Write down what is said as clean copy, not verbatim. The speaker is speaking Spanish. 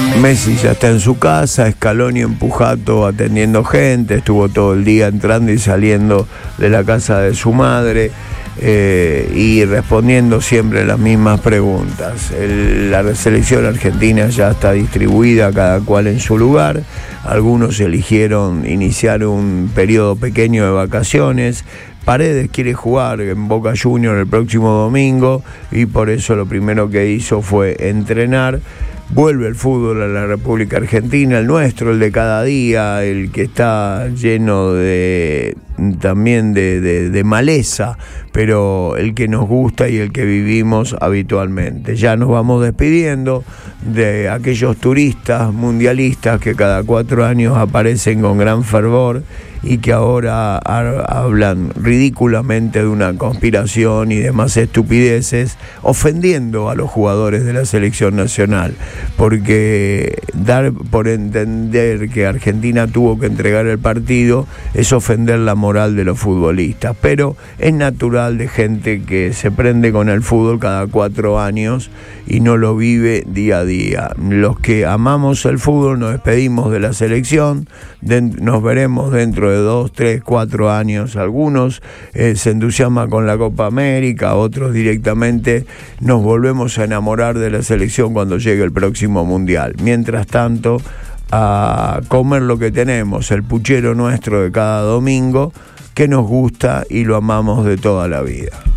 Messi ya está en su casa, Scaloni empujato atendiendo gente, estuvo todo el día entrando y saliendo de la casa de su madre y respondiendo siempre las mismas preguntas. La selección argentina ya está distribuida, cada cual en su lugar. Algunos eligieron iniciar un periodo pequeño de vacaciones. Paredes quiere jugar en Boca Juniors el próximo domingo y por eso lo primero que hizo fue entrenar. Vuelve el fútbol a la República Argentina, el nuestro, el de cada día, el que está lleno también de maleza, pero el que nos gusta y el que vivimos habitualmente. Ya nos vamos despidiendo de aquellos turistas mundialistas que cada 4 años aparecen con gran fervor y que ahora hablan ridículamente de una conspiración y demás estupideces, ofendiendo a los jugadores de la selección nacional, porque dar por entender que Argentina tuvo que entregar el partido es ofender la moral de los futbolistas, pero es natural de gente que se prende con el fútbol cada 4 años y no lo vive día a día. Los que amamos el fútbol nos despedimos de la selección, nos veremos dentro de 2, 3, 4 años. Algunos se entusiasman con la Copa América, otros directamente nos volvemos a enamorar de la selección cuando llegue el próximo Mundial. Mientras tanto, a comer lo que tenemos, el puchero nuestro de cada domingo, que nos gusta y lo amamos de toda la vida.